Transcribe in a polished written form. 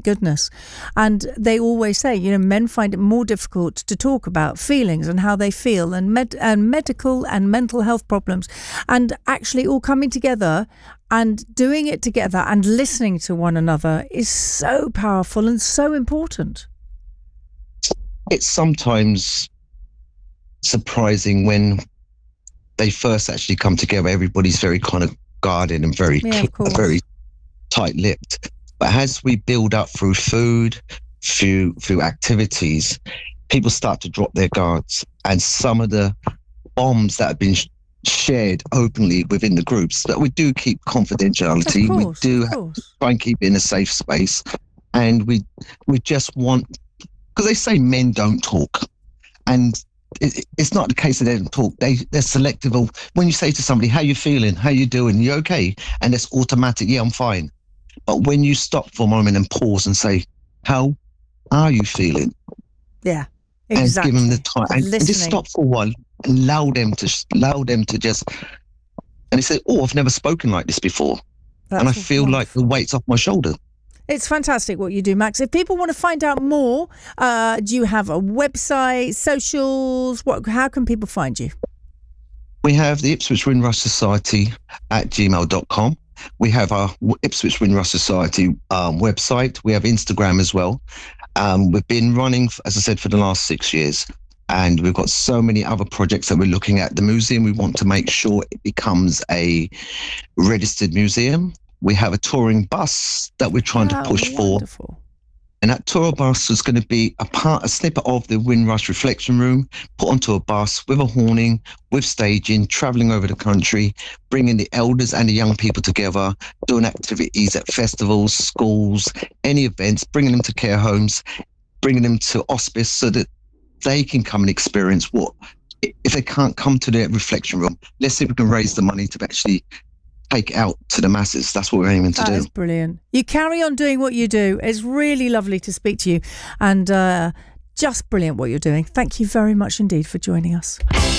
goodness. And they always say, men find it more difficult to talk about feelings and how they feel and medical and mental health problems, and actually all coming together and doing it together and listening to one another is so powerful and so important. It's sometimes surprising when they first actually come together. Everybody's very kind of guarded and very tight-lipped. But as we build up through food, through activities, people start to drop their guards. And some of the bombs that have been shared openly within the groups, that we do keep confidentiality. We do try and keep it in a safe space. And we just want, because they say men don't talk. And it's not the case that they don't talk. They're selective of, when you say to somebody, how you feeling? How you doing? You okay? And it's automatic, yeah, I'm fine. But when you stop for a moment and pause and say, how are you feeling? Yeah, exactly. And give them the time. And just stop for a while and allow them to just, and they say, oh, I've never spoken like this before. And I feel like the weight's off my shoulder. It's fantastic what you do, Max. If people want to find out more, do you have a website, socials? How can people find you? We have the Ipswich Windrush Society at gmail.com. We have our Ipswich Windrush Society website. We have Instagram as well. We've been running, as I said, for the last 6 years. And we've got so many other projects that we're looking at. The museum, we want to make sure it becomes a registered museum. We have a touring bus that we're trying to push for. And that tour bus is going to be a snippet of the Windrush Reflection Room, put onto a bus with a awning, with staging, travelling over the country, bringing the elders and the young people together, doing activities at festivals, schools, any events, bringing them to care homes, bringing them to hospice so that they can come and experience what, if they can't come to the reflection room, let's see if we can raise the money to actually take it out to the masses. That's what we're aiming to do. That is brilliant. You carry on doing what you do. It's really lovely to speak to you, and just brilliant what you're doing. Thank you very much indeed for joining us.